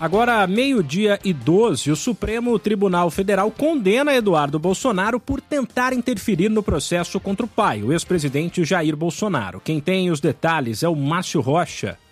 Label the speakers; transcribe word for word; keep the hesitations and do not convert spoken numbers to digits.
Speaker 1: Agora, meio-dia e doze, o Supremo Tribunal Federal condena Eduardo Bolsonaro por tentar interferir no processo contra o pai, o ex-presidente Jair Bolsonaro. Quem tem os detalhes é o Márcio Rocha.